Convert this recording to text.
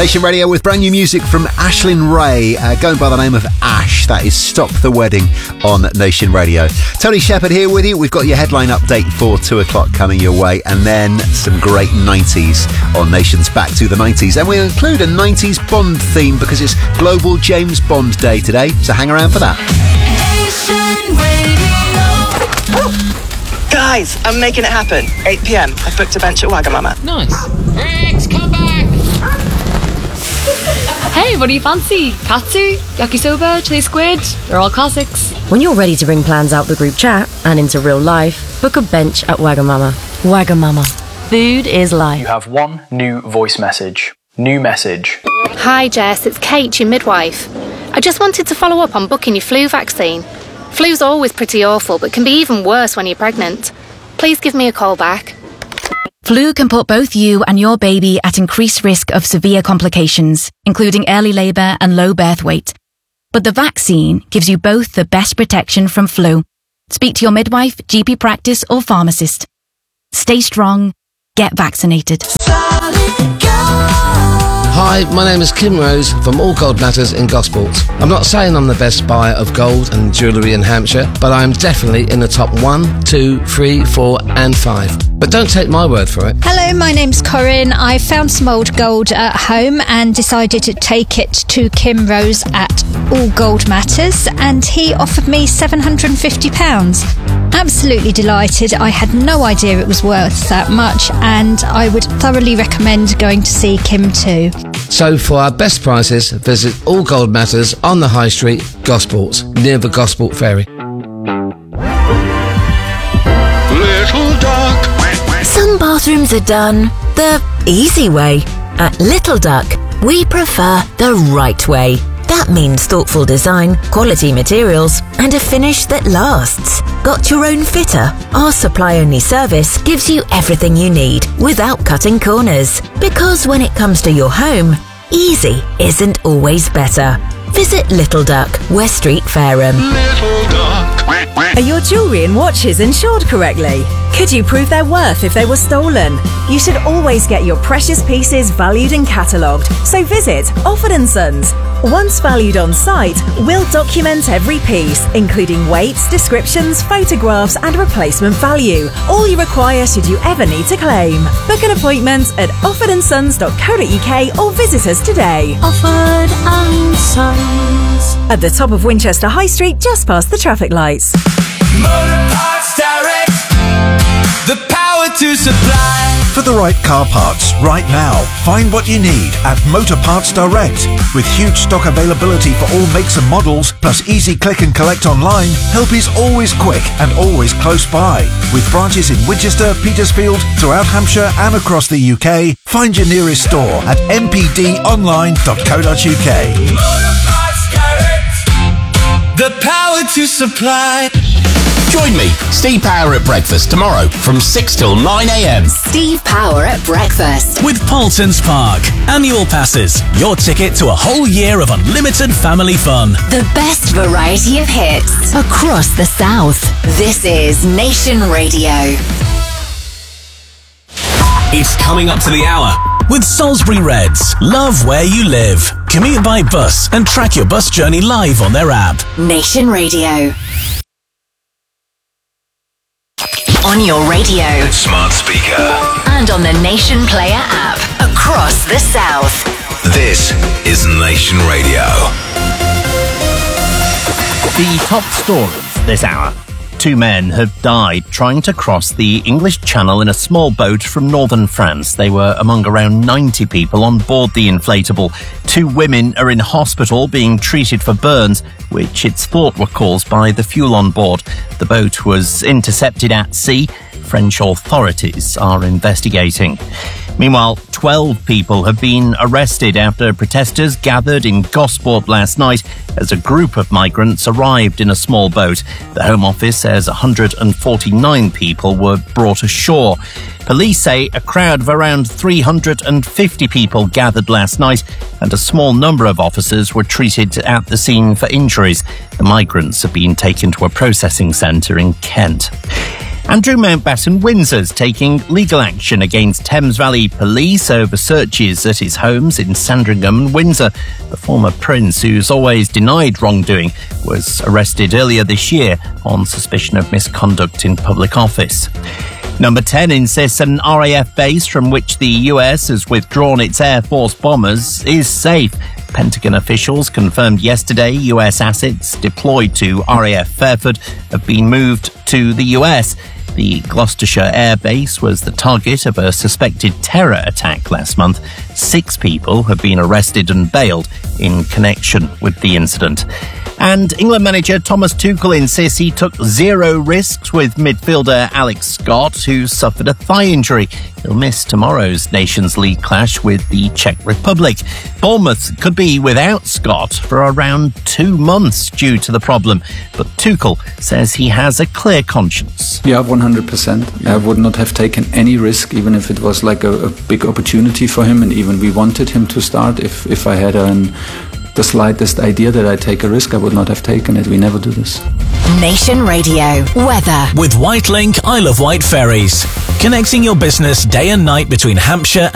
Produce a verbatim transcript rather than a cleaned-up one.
Nation Radio with brand new music from Ashlyn Ray, uh, going by the name of Ash. That is Stop the Wedding on Nation Radio. Tony Shepherd here with you. We've got your headline update for two o'clock coming your way, and then some great nineties on Nation's Back to the nineties. And we'll include a nineties Bond theme because it's Global James Bond Day today, so hang around for that. Nation Radio. Guys, I'm making it happen. eight p.m. I've booked a bench at Wagamama. Nice. Rex, come back! Hey, what do you fancy? Katsu, yakisoba, chili squid? They're all classics. When you're ready to bring plans out the group chat and into real life, book a bench at Wagamama. Wagamama. Food is life. You have one new voice message. New message. Hi Jess, it's Kate, your midwife. I just wanted to follow up on booking your flu vaccine. Flu's always pretty awful, but can be even worse when you're pregnant. Please give me a call back. Flu can put both you and your baby at increased risk of severe complications, including early labour and low birth weight. But the vaccine gives you both the best protection from flu. Speak to your midwife, G P practice or pharmacist. Stay strong. Get vaccinated. Hi, my name is Kim Rose from All Gold Matters in Gosport. I'm not saying I'm the best buyer of gold and jewellery in Hampshire, but I am definitely in the top one, two, three, four and five. But don't take my word for it. Hello, my name's Corinne. I found some old gold at home and decided to take it to Kim Rose at All Gold Matters, and he offered me seven hundred fifty pounds. Absolutely delighted. I had no idea it was worth that much, and I would thoroughly recommend going to see Kim too. So for our best prices, visit All Gold Matters on the High Street, Gosport, near the Gosport Ferry. Little Duck. Some bathrooms are done the easy way. At Little Duck, we prefer the right way. That means thoughtful design, quality materials, and a finish that lasts. Got your own fitter? Our supply-only service gives you everything you need without cutting corners. Because when it comes to your home, easy isn't always better. Visit Little Duck, West Street, Fareham. Little Duck. Are your jewellery and watches insured correctly? Could you prove their worth if they were stolen? You should always get your precious pieces valued and catalogued, so visit Offord and Sons. Once valued on site, we'll document every piece, including weights, descriptions, photographs and replacement value. All you require should you ever need to claim. Book an appointment at offord and sons dot co dot uk or visit us today. Offord and Sons. At the top of Winchester High Street, just past the traffic lights. Motor Parts Direct. The power to supply. For the right car parts right now, find what you need at Motor Parts Direct. With huge stock availability for all makes and models, plus easy click and collect online, help is always quick and always close by. With branches in Winchester, Petersfield, throughout Hampshire and across the U K, find your nearest store at m p d online dot co dot u k. Motor Parts Direct. The power to supply. Join me, Steve Power at breakfast tomorrow from six till nine a.m. Steve Power at breakfast. With Paultons Park. Annual passes. Your ticket to a whole year of unlimited family fun. The best variety of hits across the South. This is Nation Radio. It's coming up to the hour with Salisbury Reds. Love where you live. Commute by bus and track your bus journey live on their app. Nation Radio. On your radio, smart speaker, and on the Nation Player app across the South. This is Nation Radio. The top stories this hour. Two men have died trying to cross the English Channel in a small boat from northern France. They were among around ninety people on board the inflatable. Two women are in hospital being treated for burns, which it's thought were caused by the fuel on board. The boat was intercepted at sea. French authorities are investigating. Meanwhile, twelve people have been arrested after protesters gathered in Gosport last night as a group of migrants arrived in a small boat. The Home Office says one hundred forty-nine people were brought ashore. Police say a crowd of around three hundred fifty people gathered last night, and a small number of officers were treated at the scene for injuries. The migrants have been taken to a processing centre in Kent. Andrew Mountbatten Windsor's taking legal action against Thames Valley Police over searches at his homes in Sandringham and Windsor. The former prince, who's always denied wrongdoing, was arrested earlier this year on suspicion of misconduct in public office. Number ten insists an R A F base from which the U S has withdrawn its Air Force bombers is safe. Pentagon officials confirmed yesterday U S assets deployed to R A F Fairford have been moved to the U S. The Gloucestershire Air Base was the target of a suspected terror attack last month. Six people have been arrested and bailed in connection with the incident. And England manager Thomas Tuchel insists he took zero risks with midfielder Alex Scott, who suffered a thigh injury. He'll miss tomorrow's Nations League clash with the Czech Republic. Bournemouth could be without Scott for around two months due to the problem, but Tuchel says he has a clear conscience. Yeah, one hundred percent. I would not have taken any risk, even if it was like a, a big opportunity for him, and even we wanted him to start. If, if I had an the slightest idea that I take a risk, I would not have taken it. We never do this. Nation Radio weather with Whitelink Isle of Wight ferries, connecting your business day and night between Hampshire